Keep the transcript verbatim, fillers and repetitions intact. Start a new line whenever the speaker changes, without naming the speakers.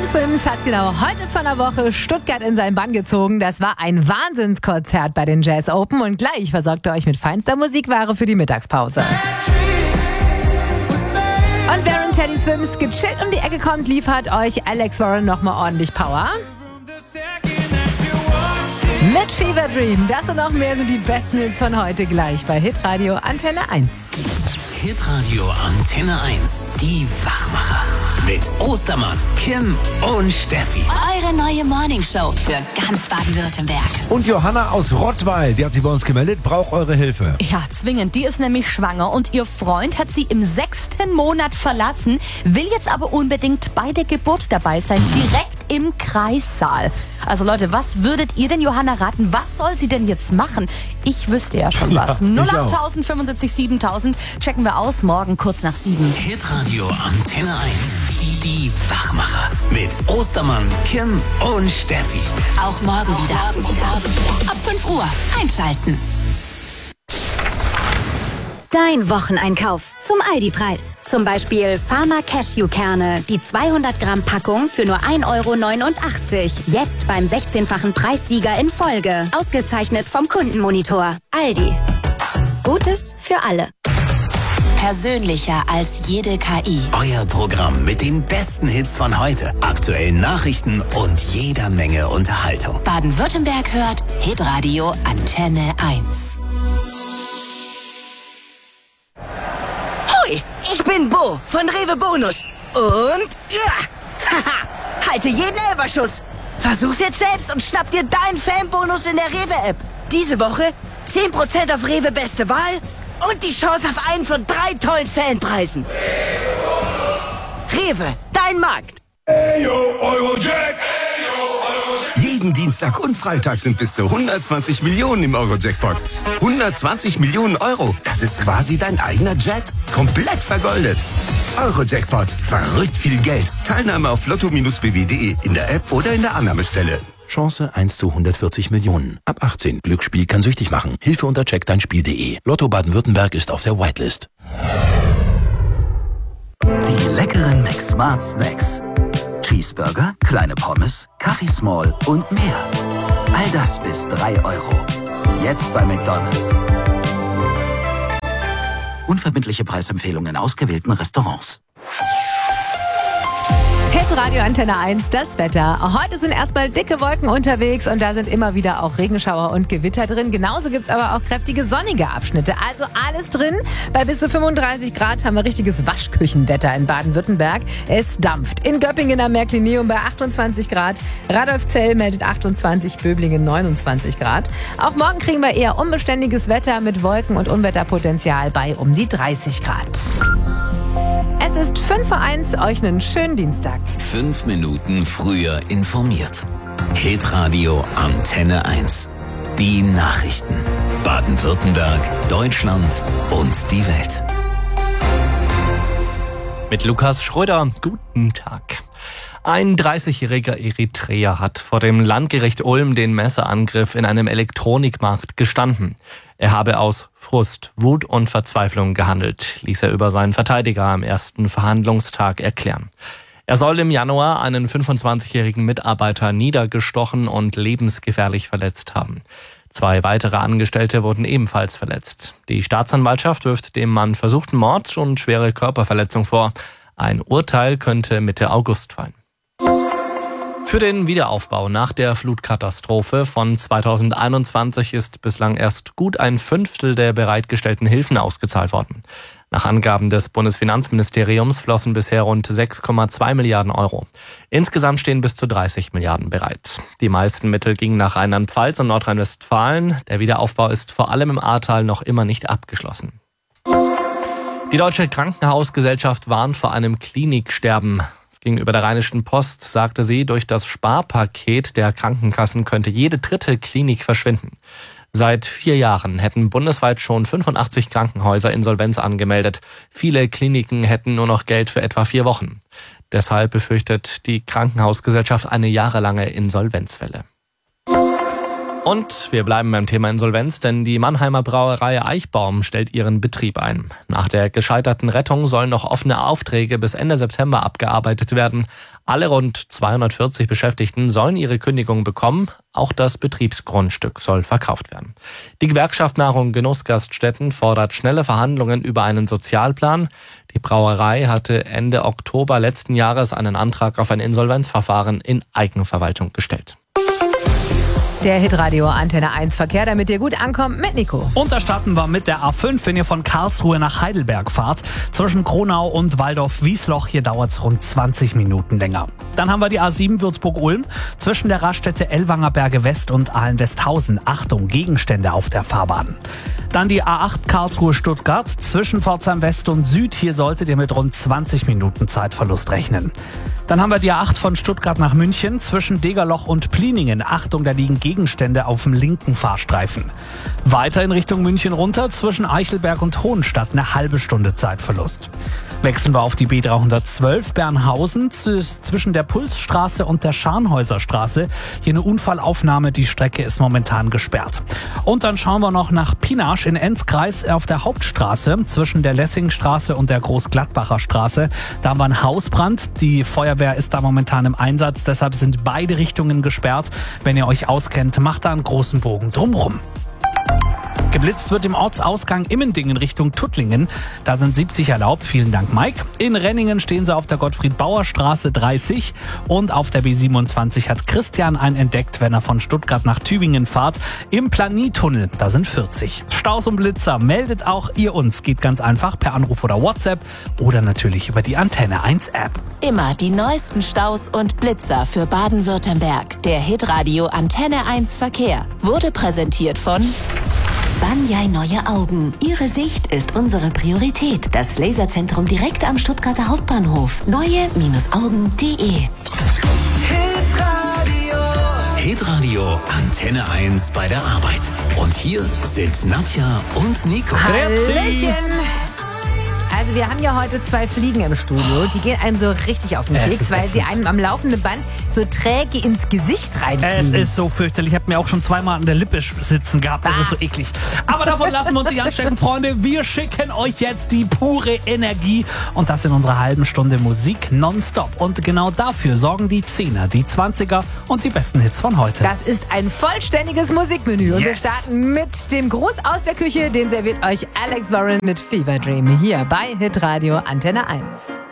Teddy Swims hat genau heute von der Woche Stuttgart in seinen Bann gezogen. Das war ein Wahnsinnskonzert bei den Jazz Open und gleich versorgt er euch mit feinster Musikware für die Mittagspause. Und während Teddy Swims gechillt um die Ecke kommt, liefert euch Alex Warren nochmal ordentlich Power. Mit Fever Dream, das und noch mehr sind die besten Hits von heute gleich bei Hitradio Antenne eins.
Hitradio Antenne eins, die Wachmacher. Mit Ostermann, Kim und Steffi.
Eure neue Morningshow für ganz Baden-Württemberg.
Und Johanna aus Rottweil, die hat sich bei uns gemeldet, braucht eure Hilfe.
Ja, zwingend. Die ist nämlich schwanger und ihr Freund hat sie im sechsten Monat verlassen, will jetzt aber unbedingt bei der Geburt dabei sein, direkt im Kreissaal. Also Leute, was würdet ihr denn Johanna raten? Was soll sie denn jetzt machen? Ich wüsste ja schon was.
Ja,
null acht fünfundsiebzig siebentausend checken wir aus, morgen kurz nach sieben.
Hitradio Antenne eins, die, die Wachmacher. Mit Ostermann, Kim und Steffi.
Auch morgen wieder. Auch morgen wieder. Ab fünf Uhr einschalten. Dein Wocheneinkauf zum Aldi-Preis. Zum Beispiel Farmer Cashew-Kerne, die zweihundert Gramm Packung für nur ein Euro neunundachtzig. Jetzt beim sechzehnfachen Preissieger in Folge. Ausgezeichnet vom Kundenmonitor. Aldi. Gutes für alle. Persönlicher als jede K I.
Euer Programm mit den besten Hits von heute, aktuellen Nachrichten und jeder Menge Unterhaltung.
Baden-Württemberg hört Hitradio Antenne eins.
Hoi, ich bin Bo von Rewe Bonus. Und ja, haha, halte jeden Elberschuss. Versuch's jetzt selbst und schnapp dir deinen Fanbonus in der Rewe-App. Diese Woche zehn Prozent auf Rewe Beste Wahl und die Chance auf einen von drei tollen Fanpreisen. Rewe, dein Markt.
Hey, yo, Eurojack.
Jeden Dienstag und Freitag sind bis zu hundertzwanzig Millionen im Euro-Jackpot. hundertzwanzig Millionen Euro, das ist quasi dein eigener Jet. Komplett vergoldet. Euro-Jackpot, verrückt viel Geld. Teilnahme auf lotto Bindestrich b w punkt de in der App oder in der Annahmestelle.
Chance eins zu hundertvierzig Millionen. Ab achtzehn. Glücksspiel kann süchtig machen. Hilfe unter check dein Spiel punkt de. Lotto Baden-Württemberg ist auf der Whitelist.
Die leckeren McSmart Snacks. Cheeseburger, kleine Pommes, Kaffee Small und mehr. All das bis drei Euro. Jetzt bei McDonald's. Unverbindliche Preisempfehlungen in ausgewählten Restaurants.
Hitradio Antenne eins, das Wetter. Heute sind erstmal dicke Wolken unterwegs und da sind immer wieder auch Regenschauer und Gewitter drin. Genauso gibt es aber auch kräftige sonnige Abschnitte. Also alles drin. Bei bis zu fünfunddreißig Grad haben wir richtiges Waschküchenwetter in Baden-Württemberg. Es dampft. In Göppingen am Märklinium bei achtundzwanzig Grad. Radolfzell meldet achtundzwanzig, Böblingen neunundzwanzig Grad. Auch morgen kriegen wir eher unbeständiges Wetter mit Wolken und Unwetterpotenzial bei um die dreißig Grad. Es ist fünf Uhr eins, euch einen schönen Dienstag.
Fünf Minuten früher informiert. Hitradio Antenne eins. Die Nachrichten. Baden-Württemberg, Deutschland und die Welt.
Mit Lukas Schröder, guten Tag. Ein dreißigjähriger Eritreer hat vor dem Landgericht Ulm den Messerangriff in einem Elektronikmarkt gestanden. Er habe aus Frust, Wut und Verzweiflung gehandelt, ließ er über seinen Verteidiger am ersten Verhandlungstag erklären. Er soll im Januar einen fünfundzwanzigjährigen Mitarbeiter niedergestochen und lebensgefährlich verletzt haben. Zwei weitere Angestellte wurden ebenfalls verletzt. Die Staatsanwaltschaft wirft dem Mann versuchten Mord und schwere Körperverletzung vor. Ein Urteil könnte Mitte August fallen. Für den Wiederaufbau nach der Flutkatastrophe von zweitausendeinundzwanzig ist bislang erst gut ein Fünftel der bereitgestellten Hilfen ausgezahlt worden. Nach Angaben des Bundesfinanzministeriums flossen bisher rund sechs Komma zwei Milliarden Euro. Insgesamt stehen bis zu dreißig Milliarden bereit. Die meisten Mittel gingen nach Rheinland-Pfalz und Nordrhein-Westfalen. Der Wiederaufbau ist vor allem im Ahrtal noch immer nicht abgeschlossen. Die Deutsche Krankenhausgesellschaft warnt vor einem Kliniksterben. Gegenüber der Rheinischen Post sagte sie, durch das Sparpaket der Krankenkassen könnte jede dritte Klinik verschwinden. Seit vier Jahren hätten bundesweit schon fünfundachtzig Krankenhäuser Insolvenz angemeldet. Viele Kliniken hätten nur noch Geld für etwa vier Wochen. Deshalb befürchtet die Krankenhausgesellschaft eine jahrelange Insolvenzwelle. Und wir bleiben beim Thema Insolvenz, denn die Mannheimer Brauerei Eichbaum stellt ihren Betrieb ein. Nach der gescheiterten Rettung sollen noch offene Aufträge bis Ende September abgearbeitet werden. Alle rund zweihundertvierzig Beschäftigten sollen ihre Kündigung bekommen. Auch das Betriebsgrundstück soll verkauft werden. Die Gewerkschaft Nahrung Genussgaststätten fordert schnelle Verhandlungen über einen Sozialplan. Die Brauerei hatte Ende Oktober letzten Jahres einen Antrag auf ein Insolvenzverfahren in Eigenverwaltung gestellt.
Der Hitradio Antenne eins Verkehr, damit ihr gut ankommt mit Nico.
Und da starten wir mit der A fünf, wenn ihr von Karlsruhe nach Heidelberg fahrt. Zwischen Kronau und Waldorf-Wiesloch, hier dauert es rund zwanzig Minuten länger. Dann haben wir die A sieben Würzburg-Ulm. Zwischen der Raststätte Ellwanger Berge West und Ahlen-Westhausen. Achtung, Gegenstände auf der Fahrbahn. Dann die A acht Karlsruhe-Stuttgart. Zwischen Pforzheim West und Süd. Hier solltet ihr mit rund zwanzig Minuten Zeitverlust rechnen. Dann haben wir die A acht von Stuttgart nach München. Zwischen Degerloch und Pliningen. Achtung, da liegen Gegenstände auf dem linken Fahrstreifen. Weiter in Richtung München runter. Zwischen Eichelberg und Hohenstadt eine halbe Stunde Zeitverlust. Wechseln wir auf die B dreihundertzwölf Bernhausen zwischen der Pulsstraße und der Scharnhäuserstraße. Hier eine Unfallaufnahme, die Strecke ist momentan gesperrt. Und dann schauen wir noch nach Pinasch in Enzkreis auf der Hauptstraße zwischen der Lessingstraße und der Großgladbacher Straße. Da haben wir einen Hausbrand. Die Feuerwehr ist da momentan im Einsatz, deshalb sind beide Richtungen gesperrt. Wenn ihr euch auskennt, macht da einen großen Bogen drumrum. Geblitzt wird im Ortsausgang Immendingen Richtung Tuttlingen. Da sind siebzig erlaubt. Vielen Dank, Mike. In Renningen stehen sie auf der Gottfried-Bauer-Straße dreißig. Und auf der B siebenundzwanzig hat Christian einen entdeckt, wenn er von Stuttgart nach Tübingen fährt. Im Planietunnel, da sind vierzig. Staus und Blitzer, meldet auch ihr uns. Geht ganz einfach per Anruf oder WhatsApp oder natürlich über die Antenne eins App.
Immer die neuesten Staus und Blitzer für Baden-Württemberg. Der Hitradio Antenne eins Verkehr wurde präsentiert von
Banyai Neue Augen. Ihre Sicht ist unsere Priorität. Das Laserzentrum direkt am Stuttgarter Hauptbahnhof. neue Augen punkt de.
Hitradio. Hitradio Antenne eins bei der Arbeit. Und hier sind Nadja und Nico.
Hallöchen. Also wir haben ja heute zwei Fliegen im Studio, die gehen einem so richtig auf den Keks, weil sie einem am laufenden Band so träge ins Gesicht reinfliegen.
Es ist so fürchterlich, ich habe mir auch schon zweimal an der Lippe sitzen gehabt, das ah. ist so eklig. Aber davon lassen wir uns nicht anstecken, Freunde. Wir schicken euch jetzt die pure Energie und das in unserer halben Stunde Musik nonstop. Und genau dafür sorgen die Zehner, die Zwanziger und die besten Hits von heute.
Das ist ein vollständiges Musikmenü und yes. wir starten mit dem Gruß aus der Küche, den serviert euch Alex Warren mit Fever Dream hier bei Hitradio Antenne eins.